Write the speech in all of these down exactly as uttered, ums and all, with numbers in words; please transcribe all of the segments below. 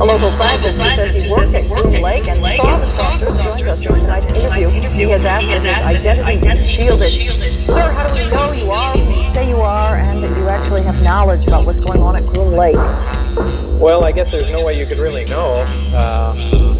A local scientist who says he worked at Groom Lake and saw the saucers joins us in tonight's interview. He has asked that his identity be shielded. Sir, how do we know you are who you say you are and that you actually have knowledge about what's going on at Groom Lake? Well, I guess there's no way you could really know. Uh,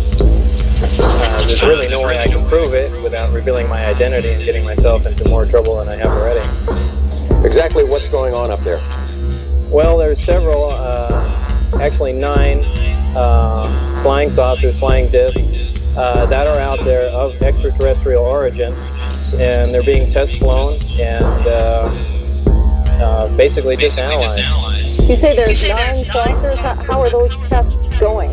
uh, there's really no way I can prove it without revealing my identity and getting myself into more trouble than I have already. Exactly what's going on up there? Well, there's several, uh, actually nine uh, flying saucers, flying discs uh, that are out there of extraterrestrial origin, and they're being test flown and uh, uh, basically just analyzed. You say there's nine saucers? How, how are those tests going?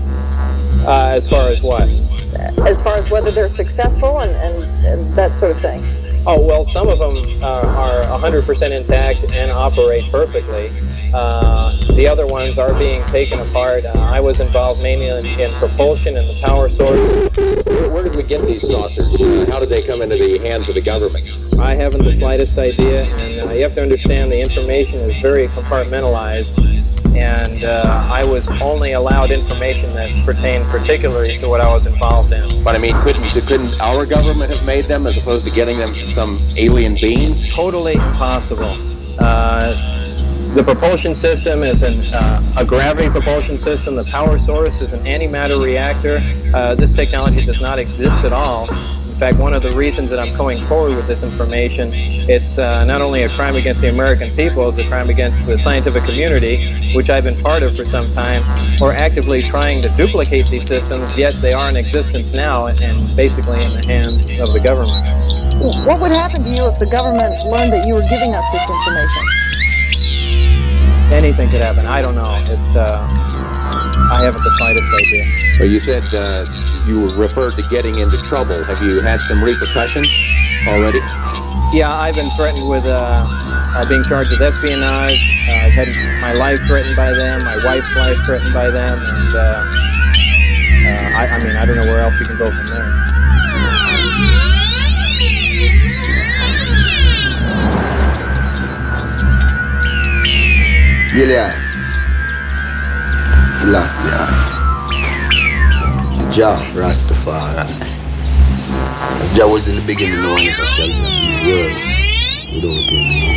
Uh, as far as what? As far as whether they're successful and, and, and that sort of thing. Oh, well, some of them uh, are one hundred percent intact and operate perfectly. Uh, the other ones are being taken apart. Uh, I was involved mainly in, in propulsion and the power source. Where, where did we get these saucers? Uh, how did they come into the hands of the government? I haven't the slightest idea, and uh, you have to understand the information is very compartmentalized, and uh, I was only allowed information that pertained particularly to what I was involved in. But I mean, couldn't couldn't our government have made them as opposed to getting them from some alien beings? Totally impossible. Uh, The propulsion system is an, uh, a gravity propulsion system. The power source is an antimatter reactor. Uh, this technology does not exist at all. In fact, one of the reasons that I'm coming forward with this information, it's uh, not only a crime against the American people, it's a crime against the scientific community, which I've been part of for some time. We're actively trying to duplicate these systems, yet they are in existence now and basically in the hands of the government. What would happen to you if the government learned that you were giving us this information? Anything could happen. I don't know. It's, uh, I haven't the slightest idea. Well, you said uh, you were referred to getting into trouble. Have you had some repercussions already? Yeah, I've been threatened with uh, uh, being charged with espionage. Uh, I've had my life threatened by them, my wife's life threatened by them, and uh, uh, I, I mean, I don't know where else you can go from there. Gilead, Selassie, Jah Rastafari. As Jah was in the beginning, no one ever shall be in the world without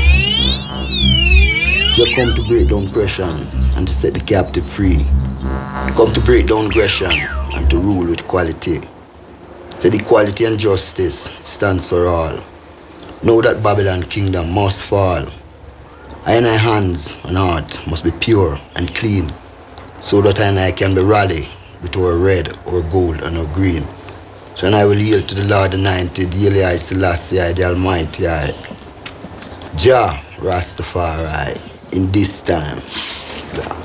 him. Jah come to break down oppression and to set the captive free. Come to break down aggression and to rule with equality. Said equality and justice stands for all. Know that Babylon kingdom must fall. I and I hands and heart must be pure and clean, so that I and I can be rally with our red, our gold, and our green. So and I will yield to the Lord Anointed, Yeli Selassie, the Almighty, I. Jah Rastafari, in this time.